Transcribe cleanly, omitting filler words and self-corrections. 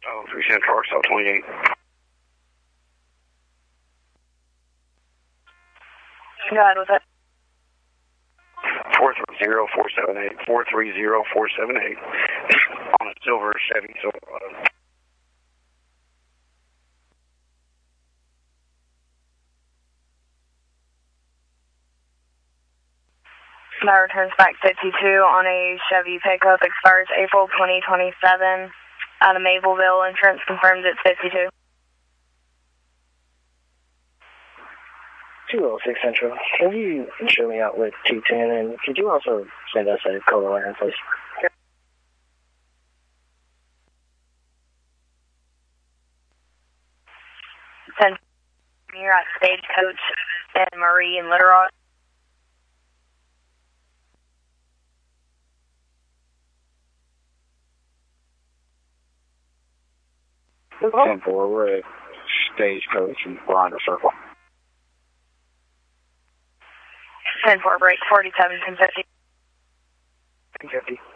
Oh, 3 Central, Arkansas 28. Go ahead with it. 430-478. 430-478. On a silver Chevy Silverado. That returns back 52 on a Chevy pickup, expires April 2027. Out of Mableville, insurance confirms it's 52. 206 Central. Can you show me out with 210, and could you also send us a color lantern, please? You're at Stagecoach and Marie and Little Rock. 10-4, we're at Stagecoach and Grinder Circle. 10-4, break 47, 1050. 1050.